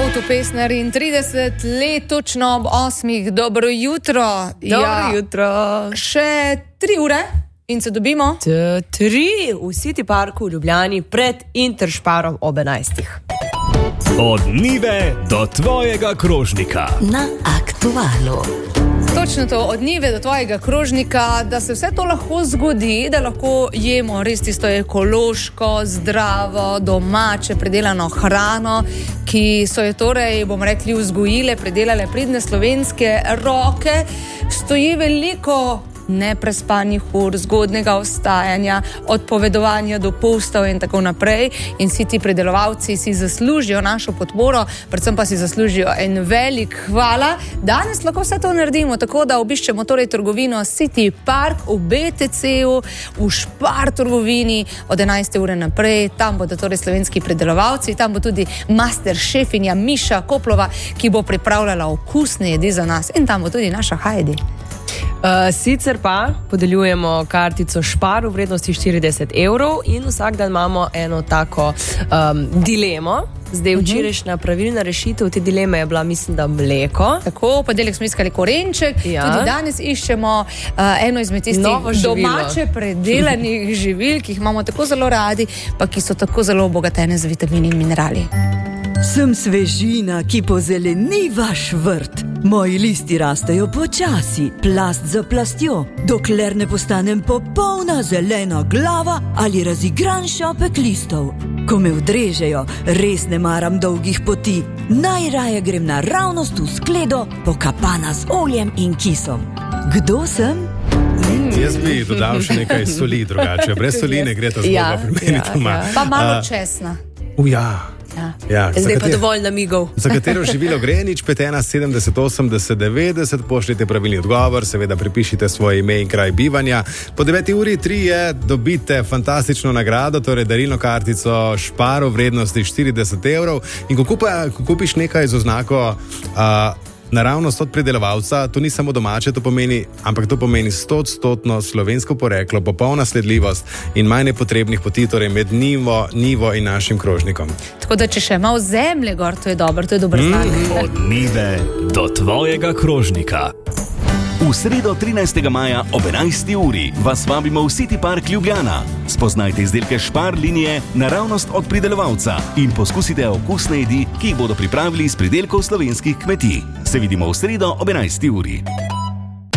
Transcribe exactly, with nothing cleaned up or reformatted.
Avtopesnar in trideset let, točno ob osmih. Dobro jutro. Dobro ja, jutro. Še tri ure in se dobimo. T tri v City Parku v Ljubljani pred Interšparom ob enajstih. Od njive do tvojega krožnika. Na Aktualu. Točno to, od njive do tvojega krožnika, da se vse to lahko zgodi, da lahko jemo res tisto ekološko, zdravo, domače, predelano hrano, ki so jo torej, bomo rekli, vzgojile, predelale pridne slovenske roke. Stoji veliko neprespanih ur, zgodnega vstajanja, odpovedovanja dopustov in tako naprej. In vsi ti predelovalci si zaslužijo našo podporo, predvsem pa si zaslužijo en velik hvala. Danes lahko vse to naredimo, tako da obiščemo torej trgovino City Park v B T C-u, v Špar trgovini od enajste ure naprej. Tam bodo torej slovenski predelovalci, tam bo tudi master šefinja Miša Koplova, ki bo pripravljala okusne jedi za nas. In tam bo tudi naša Heidi. Uh, sicer pa podeljujemo kartico Špar v vrednosti štirideset evrov in vsak dan imamo eno tako um, dilemo. Zdaj, včerajšnja pravilna rešitev te dileme je bila, mislim, da mleko. Tako, podelek smo iskali korenček, ja. Tudi danes iščemo uh, eno izmed tistih domače predelanih živil, ki jih imamo tako zelo radi, pa ki so tako zelo obogatene z vitamini in minerali. Sem svežina, ki pozeleni vaš vrt. Moji listi rastejo počasi, plast za plastjo, dokler ne postanem popolna zelena glava ali razigran šopek listov. Ko me odrežejo, res ne maram dolgih poti. Najraje grem naravnost v skledo, pokapana z oljem in kisom. Kdo sem? Mm. Jaz bi dodal še nekaj soli drugače. Brez soli ne gre ta zgodba ja, pri meni ja, doma. Ja. Pa malo česna. Uja. Ja. Ja, zdaj pa dovolj namigov. Za katero živilo gre, nič pet ena sedemdeset osemdeset devetdeset, pošljite pravilni odgovor, seveda pripišite svoje ime in kraj bivanja. Po deveti uri tri je, dobite fantastično nagrado, torej darilno kartico Špar v vrednosti štirideset evrov. In ko, kupa, ko kupiš nekaj z oznako uh, naravnost od predelovalca, to ni samo domače, to pomeni, ampak to pomeni stoodstotno slovensko poreklo, popolna sledljivost in manj nepotrebnih poti, torej med njivo, njivo in našim krožnikom. Tako da, če še malo zemlje gor, to je dobro, to je dober znak. Mm. Od njive do tvojega krožnika. V sredo trinajstega maja ob enajsti uri vas vabimo v City Park Ljubljana. Spoznajte izdelke Špar linije naravnost od pridelovalca in poskusite okusne jedi, ki jih bodo pripravili iz pridelkov slovenskih kmetij. Se vidimo v sredo ob enajsti uri.